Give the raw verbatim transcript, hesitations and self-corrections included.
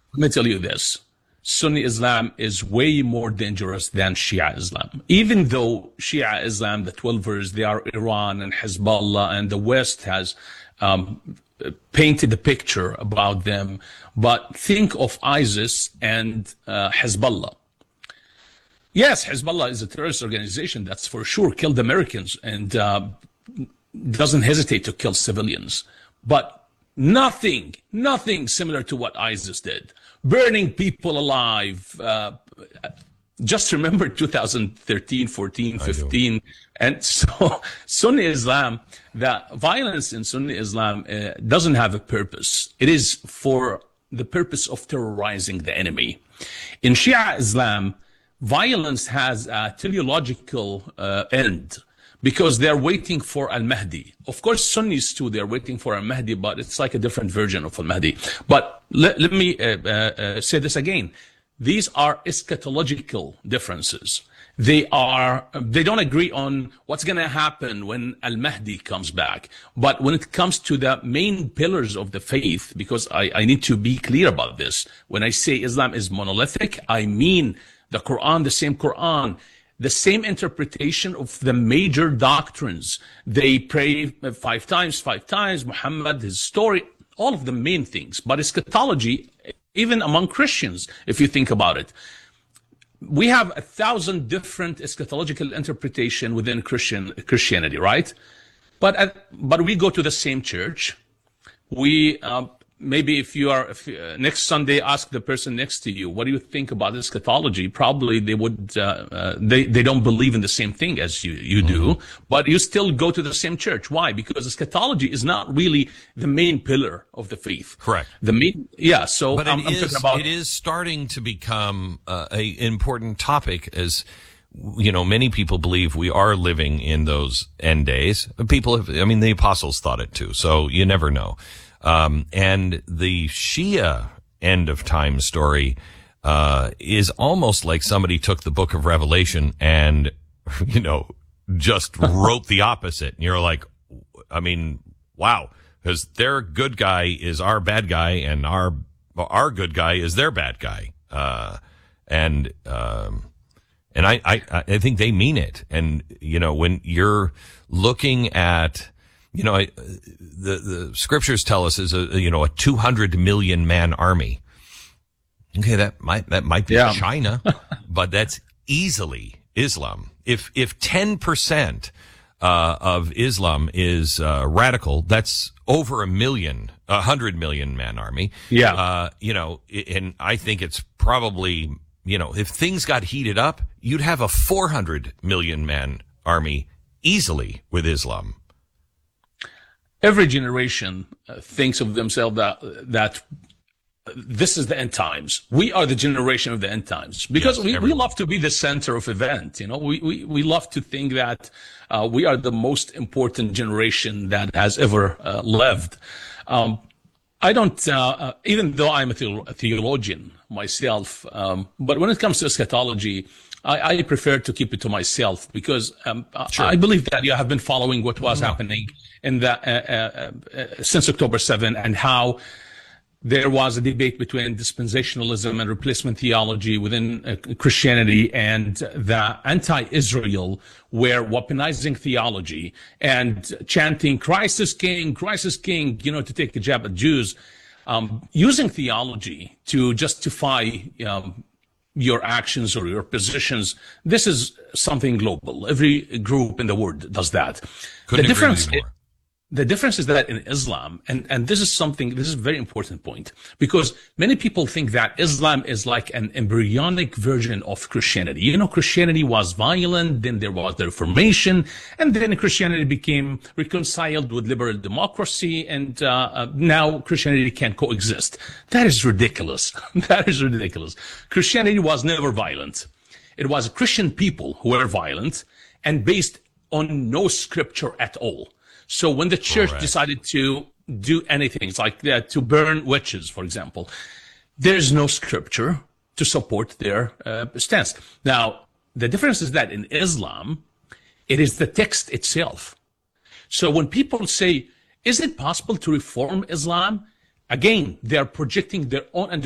Let me tell you this. Sunni Islam is way more dangerous than Shia Islam. Even though Shia Islam, the twelvers, they are Iran and Hezbollah, and the West has um, painted the picture about them. But think of ISIS and uh, Hezbollah. Yes, Hezbollah is a terrorist organization, that's for sure, killed Americans and uh, doesn't hesitate to kill civilians. But nothing, nothing similar to what ISIS did. Burning people alive. Uh, just remember two thousand thirteen, fourteen, fifteen. And so Sunni Islam, the violence in Sunni Islam uh, doesn't have a purpose. It is for the purpose of terrorizing the enemy. In Shia Islam, violence has a teleological uh, end, because they're waiting for Al-Mahdi. Of course, Sunnis too, they're waiting for Al-Mahdi, but it's like a different version of Al-Mahdi. But let, let me uh, uh, uh, say this again. These are eschatological differences. They are, they don't agree on what's going to happen when Al-Mahdi comes back. But when it comes to the main pillars of the faith, because I, I need to be clear about this, when I say Islam is monolithic, I mean the Quran, the same Quran, the same interpretation of the major doctrines. They pray five times, five times, Muhammad, his story, all of the main things. But eschatology, even among Christians, if you think about it, we have a thousand different eschatological interpretation within Christian Christianity, right? But uh, but we go to the same church. We uh, maybe if you are if, uh, next Sunday, ask the person next to you, what do you think about eschatology? Probably they would uh, uh, they they don't believe in the same thing as you you do, mm-hmm. But you still go to the same church. Why? Because eschatology is not really the main pillar of the faith. Correct. The main yeah. So but I'm, it I'm is talking about it is starting to become uh, a important topic, as you know, many people believe we are living in those end days. People have, I mean, the apostles thought it too. So you never know. Um, and the Shia end of time story, uh, is almost like somebody took the book of Revelation and, you know, just wrote the opposite. And you're like, I mean, wow, because their good guy is our bad guy and our, our good guy is their bad guy. Uh, and, um, and I, I, I think they mean it. And, you know, when you're looking at, you know, I, the, the scriptures tell us is a, you know, a two hundred million man army. Okay. That might, that might be yeah. China, but that's easily Islam. If, if ten percent, uh, of Islam is, uh, radical, that's over a million, a hundred million man army. Yeah. Uh, you know, and I think it's probably, you know, if things got heated up, you'd have a four hundred million man army easily with Islam. Every generation uh, thinks of themselves that that this is the end times. We are the generation of the end times because yes, we, we love to be the center of event. You know, we, we, we love to think that uh, we are the most important generation that has ever uh, lived. Um, I don't, uh, uh, even though I'm a, the- a theologian myself, um, but when it comes to eschatology, I, I prefer to keep it to myself because um, Sure. I believe that you have been following what was happening in the uh, uh, uh, since October seventh and how there was a debate between dispensationalism and replacement theology within uh, Christianity, and the anti-Israel were weaponizing theology and chanting Christ is King, Christ is King, you know, to take a jab at Jews, um, using theology to justify um, your actions or your positions. This is something global. Every group in the world does that. Couldn't the agree difference, with you more. the difference is that in Islam, and, and this is something, this is a very important point, because many people think that Islam is like an embryonic version of Christianity. You know, Christianity was violent, then there was the Reformation, and then Christianity became reconciled with liberal democracy, and uh, uh, now Christianity can coexist. That is ridiculous. That is ridiculous. Christianity was never violent. It was Christian people who were violent and based on no scripture at all. So when the church Correct. decided to do anything, it's like that, to burn witches, for example, there's no scripture to support their uh, stance. Now, the difference is that in Islam, it is the text itself. So when people say, is it possible to reform Islam? Again, they are projecting their own understanding